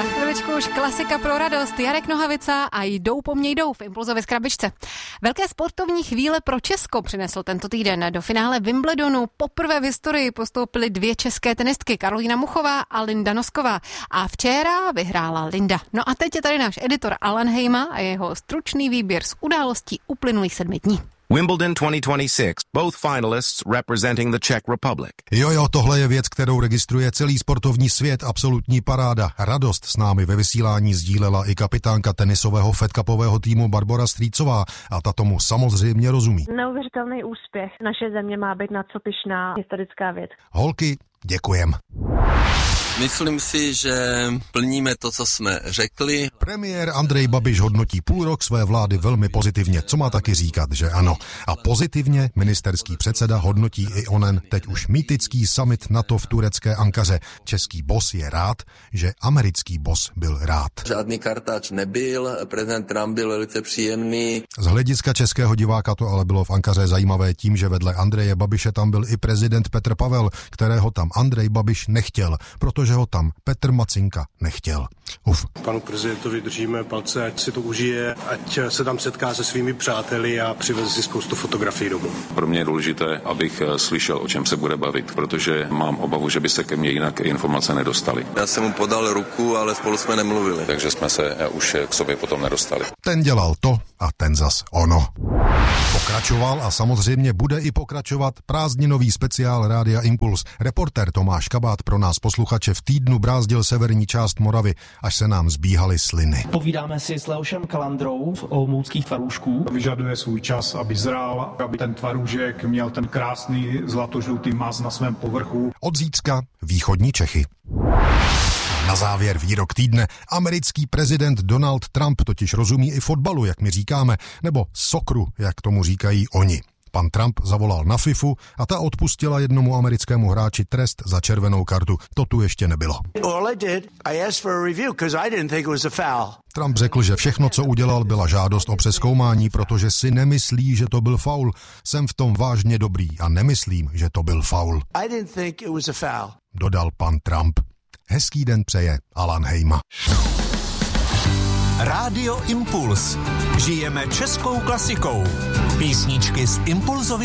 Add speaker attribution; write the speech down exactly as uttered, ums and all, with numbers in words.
Speaker 1: chviličku už klasika pro radost. Jarek Nohavica a jdou po mně jdou v Impulzově zkrabičce. Velké sportovní chvíle pro Česko přinesl tento týden. Do finále Wimbledonu poprvé v historii postoupily dvě české tenistky, Karolína Muchová a Linda Nosková. A včera vyhrála Linda. No a teď je tady náš editor Alan Hejma a jeho stručný výběr z událostí uplynulých sedmi dní.
Speaker 2: Wimbledon twenty twenty-six, both finalists representing the Czech Republic.
Speaker 3: Jo, jo, tohle je věc, kterou registruje celý sportovní svět, absolutní paráda. Radost s námi ve vysílání sdílela i kapitánka tenisového Fed Cupového týmu Barbora Strýcová a ta tomu samozřejmě rozumí.
Speaker 4: Neuvěřitelný úspěch. Naše země má být na co pyšná, historická věc.
Speaker 3: Holky, děkujem.
Speaker 5: Myslím si, že plníme to, co jsme řekli.
Speaker 3: Premiér Andrej Babiš hodnotí půl rok své vlády velmi pozitivně, co má taky říkat, že ano. A pozitivně ministerský předseda hodnotí i onen teď už mýtický summit NATO v turecké Ankaře. Český boss je rád, že americký boss byl rád.
Speaker 5: Žádný kartáč nebyl, prezident Trump byl velice příjemný.
Speaker 3: Z hlediska českého diváka to ale bylo v Ankaře zajímavé tím, že vedle Andreje Babiše tam byl i prezident Petr Pavel, kterého tam Andrej Babiš nechtěl, protože že ho tam Petr Macinka nechtěl. Uf.
Speaker 6: Panu prezidentovi držíme palce, ať si to užije, ať se tam setká se svými přáteli a přiveze si spoustu fotografií domů.
Speaker 7: Pro mě je důležité, abych slyšel, o čem se bude bavit, protože mám obavu, že by se ke mně jinak informace nedostaly.
Speaker 5: Já jsem mu podal ruku, ale spolu jsme nemluvili.
Speaker 7: Takže jsme se už k sobě potom nedostali.
Speaker 3: Ten dělal to a ten zas ono. Pokračoval a samozřejmě bude i pokračovat prázdninový speciál Rádia Impuls. Reportér Tomáš Kabát pro nás posluchače v týdnu brázdil severní část Moravy, až se nám zbíhaly sliny.
Speaker 8: Povídáme si s Leošem Kalandrou z olomouckých tvarůžků.
Speaker 9: Vyžaduje svůj čas, aby zrál, aby ten tvarůžek měl ten krásný zlatožlutý maz na svém povrchu.
Speaker 3: Od zítřka východní Čechy. Na závěr výrok týdne. Americký prezident Donald Trump totiž rozumí i fotbalu, jak my říkáme, nebo sokru, jak tomu říkají oni. Pan Trump zavolal na FIFU a ta odpustila jednomu americkému hráči trest za červenou kartu. To tu ještě nebylo. Trump řekl, že všechno, co udělal, byla žádost o přezkoumání, protože si nemyslí, že to byl faul. Jsem v tom vážně dobrý a nemyslím, že to byl faul. Dodal pan Trump. Hezký den přeje Alan Hejma.
Speaker 10: Rádio Impuls. Žijeme českou klasikou. Písničky z Impulzovy